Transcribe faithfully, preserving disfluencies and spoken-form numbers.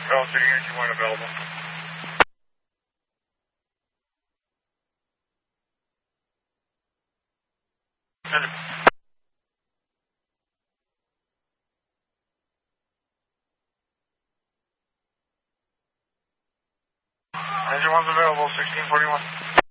Oh, City Engine one available. Send it. Engine one's available, sixteen forty-one.